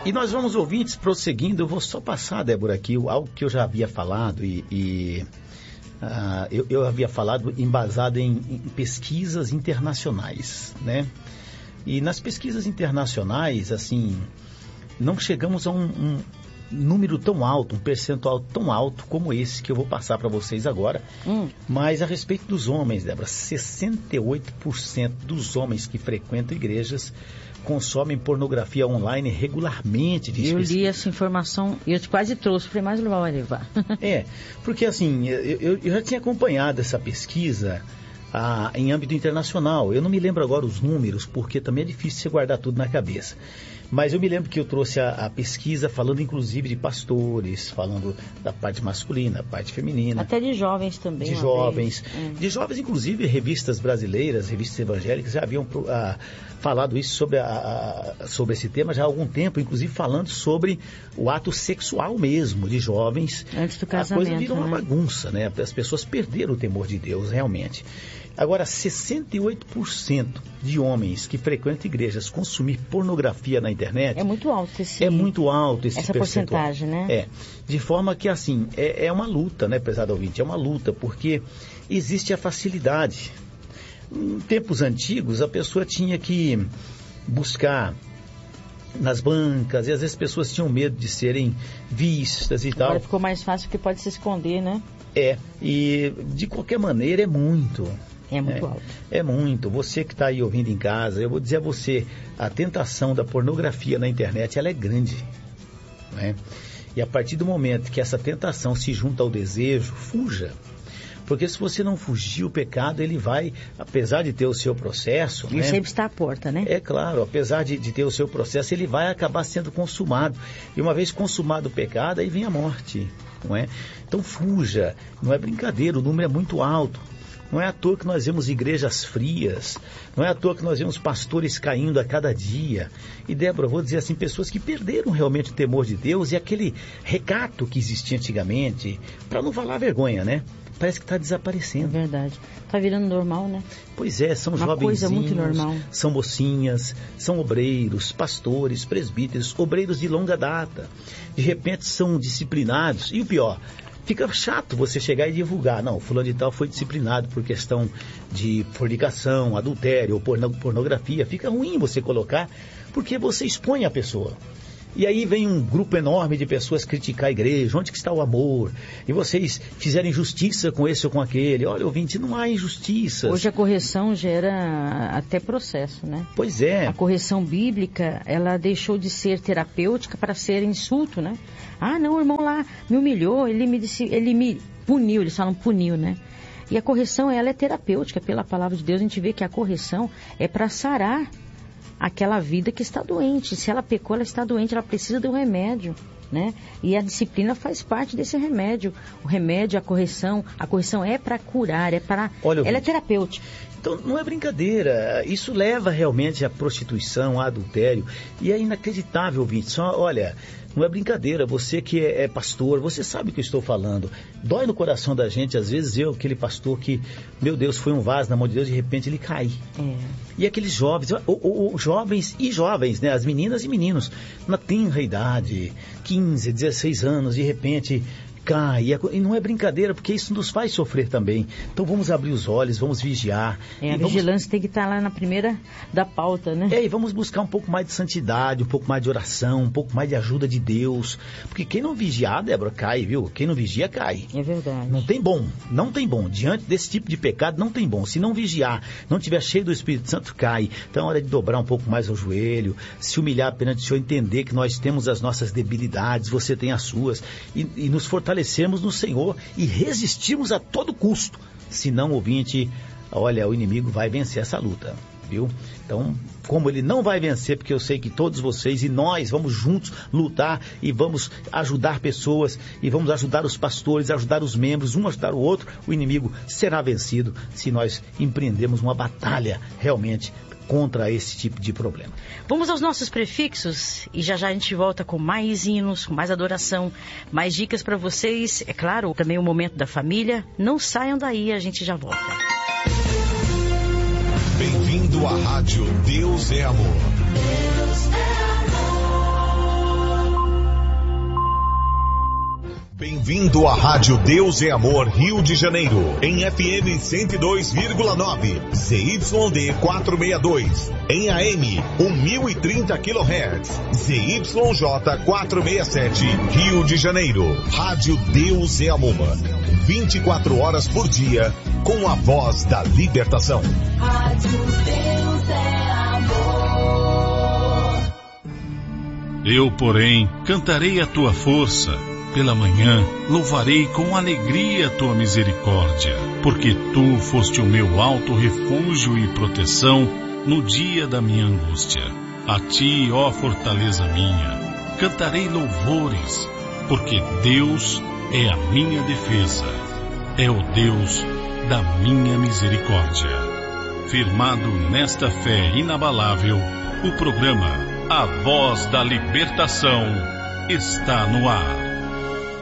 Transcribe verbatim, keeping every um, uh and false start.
E nós vamos, ouvintes, prosseguindo. Eu vou só passar, Débora, aqui algo que eu já havia falado e... e uh, eu, eu havia falado embasado em, em pesquisas internacionais, né? E nas pesquisas internacionais, assim, não chegamos a um, um número tão alto, um percentual tão alto como esse que eu vou passar para vocês agora. Hum. Mas a respeito dos homens, Débora, sessenta e oito por cento dos homens que frequentam igrejas consomem pornografia online regularmente. Diz eu pesquisa. Li essa informação e eu quase trouxe, falei, mas não vai levar. É, porque assim, eu, eu já tinha acompanhado essa pesquisa ah, em âmbito internacional. Eu não me lembro agora os números, porque também é difícil você guardar tudo na cabeça. Mas eu me lembro que eu trouxe a, a pesquisa falando inclusive de pastores, falando da parte masculina, da parte feminina. Até de jovens também. De jovens. Hum. De jovens, inclusive, revistas brasileiras, revistas evangélicas, já haviam ah, falado isso sobre, a, a, sobre esse tema já há algum tempo, inclusive falando sobre o ato sexual mesmo de jovens. Antes do casamento, a coisa virou, né, uma bagunça, né? As pessoas perderam o temor de Deus, realmente. Agora, sessenta e oito por cento de homens que frequentam igrejas consumir pornografia na internet... É muito alto esse... É muito alto esse essa percentual. Porcentagem, né? É. De forma que, assim, é, é uma luta, né, prezado ouvinte? É uma luta, porque existe a facilidade. Em tempos antigos, a pessoa tinha que buscar nas bancas, e às vezes as pessoas tinham medo de serem vistas e tal. Agora ficou mais fácil porque pode se esconder, né? É, e de qualquer maneira é muito... É muito é, alto. É muito. Você que está aí ouvindo em casa, eu vou dizer a você, a tentação da pornografia na internet, ela é grande, né? E a partir do momento que essa tentação se junta ao desejo, fuja. Porque se você não fugir, o pecado, ele vai, apesar de ter o seu processo... Ele né? sempre está à porta, né? É claro, apesar de, de ter o seu processo, ele vai acabar sendo consumado. E uma vez consumado o pecado, aí vem a morte, não é? Então fuja, não é brincadeira, o número é muito alto. Não é à toa que nós vemos igrejas frias, não é à toa que nós vemos pastores caindo a cada dia. E, Débora, eu vou dizer assim, pessoas que perderam realmente o temor de Deus e aquele recato que existia antigamente, para não falar vergonha, né? Parece que está desaparecendo. É verdade. Está virando normal, né? Pois é, são jovenzinhos, uma coisa muito normal. São mocinhas, são obreiros, pastores, presbíteros, obreiros de longa data. De repente são disciplinados. E o pior... Fica chato você chegar e divulgar. Não, fulano de tal foi disciplinado por questão de fornicação, adultério ou pornografia. Fica ruim você colocar, porque você expõe a pessoa. E aí vem um grupo enorme de pessoas criticar a igreja. Onde que está o amor? E vocês fizerem justiça com esse ou com aquele. Olha, ouvinte, não há injustiças. Hoje a correção gera até processo, né? Pois é. A correção bíblica, ela deixou de ser terapêutica para ser insulto, né? Ah, não, o irmão lá me humilhou, ele me, disse, ele me puniu, eles falam puniu, né? E a correção, ela é terapêutica. Pela palavra de Deus, a gente vê que a correção é para sarar aquela vida que está doente. Se ela pecou, ela está doente, ela precisa de um remédio, né? E a disciplina faz parte desse remédio. O remédio, a correção, a correção é para curar, é para... Olha, ela é terapêutica. Então, não é brincadeira. Isso leva realmente à prostituição, ao adultério. E é inacreditável, ouvinte. Só, olha, não é brincadeira. Você que é, é pastor, você sabe o que eu estou falando. Dói no coração da gente, às vezes, eu, aquele pastor que, meu Deus, foi um vaso na mão de Deus, de repente ele cai. É. E aqueles jovens, ou, ou, ou, jovens e jovens, né? As meninas e meninos, na tenra idade, quinze, dezesseis anos, de repente... cai, e não é brincadeira, porque isso nos faz sofrer também. Então vamos abrir os olhos, vamos vigiar. É, a vamos... vigilância tem que estar lá na primeira da pauta, né? É, e vamos buscar um pouco mais de santidade, um pouco mais de oração, um pouco mais de ajuda de Deus. Porque quem não vigiar, Débora, cai, viu? Quem não vigia, cai. É verdade. Não tem bom, não tem bom. Diante desse tipo de pecado, não tem bom. Se não vigiar, não tiver cheio do Espírito Santo, cai. Então é hora de dobrar um pouco mais o joelho, se humilhar perante o Senhor, entender que nós temos as nossas debilidades, você tem as suas, e, e nos fortalecer. Fortalecemos no Senhor e resistirmos a todo custo. Se não, ouvinte, olha, o inimigo vai vencer essa luta, viu? Então, como ele não vai vencer, porque eu sei que todos vocês e nós vamos juntos lutar e vamos ajudar pessoas e vamos ajudar os pastores, ajudar os membros, um ajudar o outro, o inimigo será vencido se nós empreendermos uma batalha realmente contra esse tipo de problema. Vamos aos nossos prefixos e já já a gente volta com mais hinos, com mais adoração, mais dicas para vocês. É claro, também o momento da família. Não saiam daí, a gente já volta. Bem-vindo à Rádio Deus é Amor. Deus é amor. ouvindo a Rádio Deus é Amor Rio de Janeiro, em F M cento e dois vírgula nove, Z Y D quatrocentos e sessenta e dois, em A M mil e trinta quilohertz, Z Y J quatrocentos e sessenta e sete, Rio de Janeiro. Rádio Deus é Amor, vinte e quatro horas por dia, com a voz da libertação. Rádio Deus é Amor. Eu, porém, cantarei a tua força. Pela manhã, louvarei com alegria a tua misericórdia, porque tu foste o meu alto refúgio e proteção no dia da minha angústia. A ti, ó fortaleza minha, cantarei louvores, porque Deus é a minha defesa, é o Deus da minha misericórdia. Firmado nesta fé inabalável, o programa A Voz da Libertação está no ar.